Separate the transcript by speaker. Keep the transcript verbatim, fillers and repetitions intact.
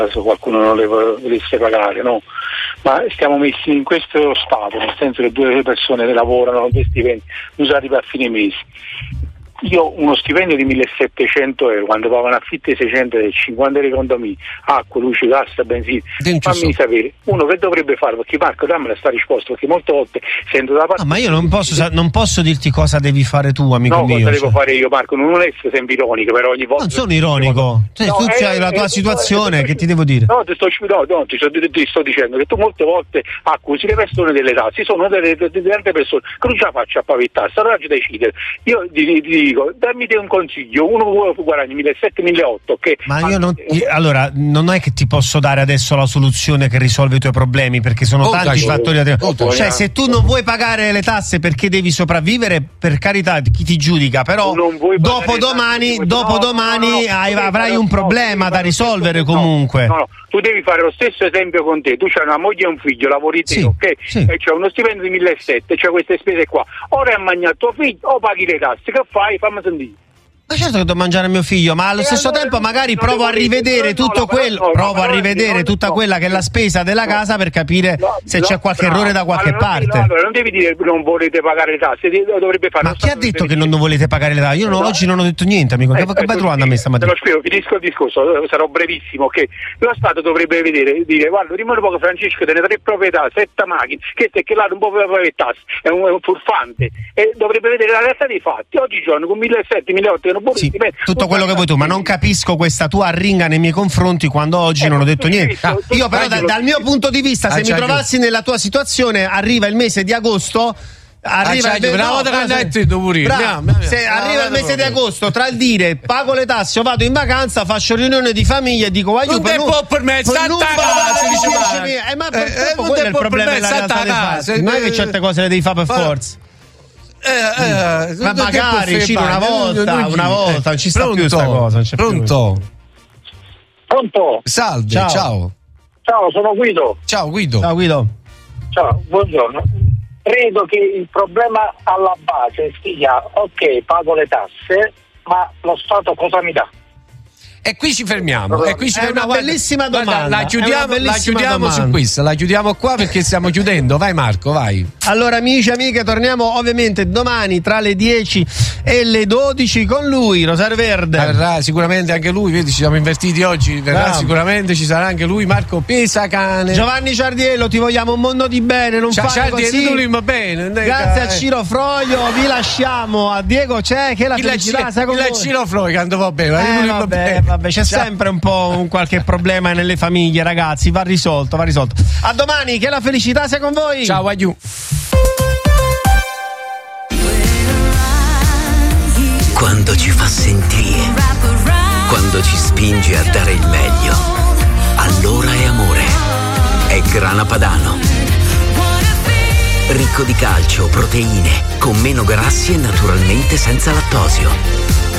Speaker 1: se qualcuno non le volesse pagare, no? Ma stiamo messi in questo stato, nel senso che due persone che lavorano con due stipendi non si arriva a fine mese. Io uno stipendio di millesettecento euro quando pagano affitto di seicento e cinquanta euro condomini, acqua, luce, gas, benzina, fammi sapere uno che dovrebbe fare, perché Marco dammela sta risposta, perché molte volte sento da parte.
Speaker 2: No, ma io non posso, non posso dirti cosa devi fare tu, amico
Speaker 1: no,
Speaker 2: mio.
Speaker 1: No, cosa
Speaker 2: cioè.
Speaker 1: devo fare io, Marco? Non essere sempre ironico, però ogni volta.
Speaker 2: Non sono ironico, cioè, no, tu eh, c'hai eh, la tua eh, situazione, eh, che ti devo dire?
Speaker 1: No, ti sto, no, no, ti, sto, ti sto dicendo che tu molte volte accusi le persone delle tasse, sono delle, delle, delle altre persone che non ce la faccio a pavettare, allora ci decidere. Io ti, ti dico, dammi te un consiglio, uno guadagni millesettecento milleottocento che
Speaker 2: ma io non io, allora non è che ti posso dare adesso la soluzione che risolve i tuoi problemi, perché sono oh, tanti dai, fattori oh, oh, cioè oh, se tu non vuoi pagare le tasse perché devi sopravvivere, per carità, chi ti giudica, però dopo domani dopo domani no, no, no, hai, avrai un problema da risolvere comunque.
Speaker 1: No, no, tu devi fare lo stesso esempio con te, tu c'hai una moglie e un figlio, lavori te, sì, ok? Sì. E c'è uno stipendio di millesettecento, c'è queste spese qua, ora hai mangiato tuo figlio o paghi le tasse, che fai? Fammi sentire.
Speaker 2: Ma certo che devo mangiare mio figlio, ma allo e stesso allora, tempo magari provo a rivedere tutto quello, no, provo a rivedere tutta no, quella che è la spesa della no, casa per capire no, se no, c'è qualche no, errore da qualche allora, parte. No,
Speaker 1: allora non devi dire non volete pagare le tasse, dovrebbe fare.
Speaker 2: Ma chi ha detto che non volete pagare le tasse? Io non, no. oggi non ho detto niente, amico. Eh, che vai trovando a me stamattina?
Speaker 1: Te lo spiego, finisco il discorso, sarò brevissimo, che lo Stato dovrebbe vedere, dire guarda, rimane poco Francesco, te ne tre proprietà, sette macchine, che se che là non può pagare le tasse, è un, è un furfante, e dovrebbe vedere la realtà dei fatti. Oggigiorno con millesettecento milleottocento che non può
Speaker 2: sì. Tutto quello che vuoi tu, ma non capisco questa tua arringa nei miei confronti quando oggi eh, non ho detto niente. Ah, io però da, dal mio punto di vista, se mi trovassi nella tua situazione, arriva il mese di agosto, arriva il,
Speaker 3: no,
Speaker 2: se, bravo, se arriva il mese di agosto, tra il dire pago le tasse o vado in vacanza, faccio riunione di famiglia e dico aiuto,
Speaker 3: non può per me sta
Speaker 2: ma purtroppo quello è il problema della realtà dei fatti. Non è che certe cose le devi fare per forza.
Speaker 3: Eh, eh,
Speaker 2: ma magari Ciro, una volta, non, una volta, non ci sta
Speaker 3: pronto,
Speaker 2: più questa cosa. Non c'è
Speaker 3: pronto?
Speaker 2: Più.
Speaker 1: Pronto?
Speaker 3: Salve, ciao. ciao.
Speaker 1: Ciao, sono Guido.
Speaker 3: Ciao Guido.
Speaker 2: Ciao Guido.
Speaker 1: Ciao, buongiorno. Credo che il problema alla base sia, ok, pago le tasse, ma lo Stato cosa mi dà?
Speaker 3: E qui ci fermiamo. E qui ci
Speaker 2: è
Speaker 3: fermiamo.
Speaker 2: una bellissima domanda.
Speaker 3: Guarda, la chiudiamo, la chiudiamo
Speaker 2: domanda.
Speaker 3: su questo. La chiudiamo qua perché stiamo chiudendo. Vai Marco, vai.
Speaker 2: Allora amici e amiche, torniamo ovviamente domani tra le dieci e le dodici con lui, Rosario Verde.
Speaker 3: Verrà sicuramente anche lui, vedi ci siamo invertiti oggi, verrà Bravo. sicuramente, ci sarà anche lui, Marco Pesacane.
Speaker 2: Giovanni Ciardiello, ti vogliamo un mondo di bene, non
Speaker 3: Ciao,
Speaker 2: fare così.
Speaker 3: Va bene.
Speaker 2: Grazie a Ciro Froglio, vi lasciamo a Diego C'è che la
Speaker 3: il
Speaker 2: felicità
Speaker 3: la, il la Ciro Froglio quando va bene.
Speaker 2: Eh, vabbè, bene. vabbè, c'è Ciao. sempre un po' un qualche problema nelle famiglie, ragazzi, va risolto, va risolto. A domani, che la felicità sia con voi.
Speaker 3: Ciao, aiù.
Speaker 4: Quando ci fa sentire, quando ci spinge a dare il meglio, allora è amore. È Grana Padano. Ricco di calcio, proteine, con meno grassi e naturalmente senza lattosio.